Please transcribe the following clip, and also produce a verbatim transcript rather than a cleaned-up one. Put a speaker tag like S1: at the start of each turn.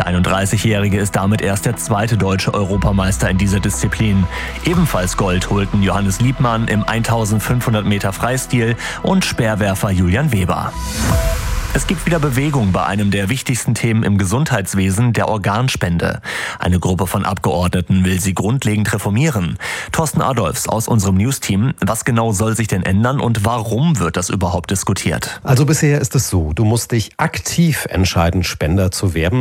S1: Der einunddreißigjährige ist damit erst der zweite deutsche Europameister in dieser Disziplin. Ebenfalls Gold holten Johannes Liebmann im eintausendfünfhundert Meter Freistil und Speerwerfer Julian Weber. Es gibt wieder Bewegung bei einem der wichtigsten Themen im Gesundheitswesen, der Organspende. Eine Gruppe von Abgeordneten will sie grundlegend reformieren. Thorsten Adolfs aus unserem News-Team. Was genau soll sich denn ändern und warum wird das überhaupt diskutiert?
S2: Also bisher ist es so, du musst dich aktiv entscheiden, Spender zu werden.